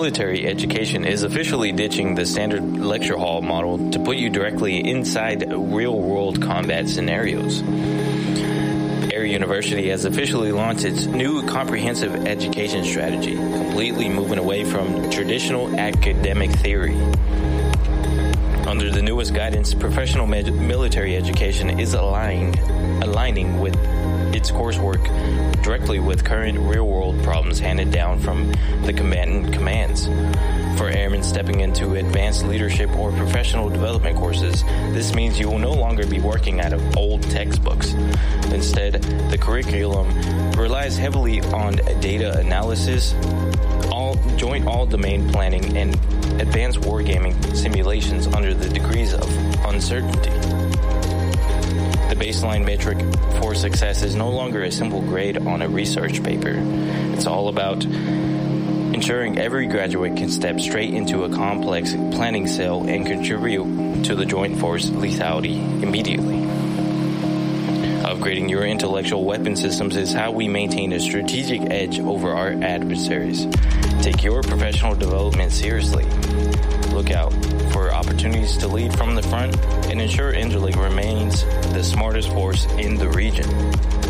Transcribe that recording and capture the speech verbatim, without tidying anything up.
military education is officially ditching the standard lecture hall model to put you directly inside real-world combat scenarios. Air University has officially launched its new comprehensive education strategy, completely moving away from traditional academic theory. Under the newest guidance, professional med- military education is aligned, aligning with its coursework directly with current real-world problems handed down from the combatant commands. For airmen stepping into advanced leadership or professional development courses, this means you will no longer be working out of old textbooks. Instead, the curriculum relies heavily on data analysis, all joint all-domain planning, and advanced wargaming simulations under the degrees of uncertainty. The baseline metric for success is no longer a simple grade on a research paper. It's all about ensuring every graduate can step straight into a complex planning cell and contribute to the joint force lethality immediately. Upgrading your intellectual weapon systems is how we maintain a strategic edge over our adversaries. Take your professional development seriously. Look out for opportunities to lead from the front and ensure Interlink remains the smartest force in the region.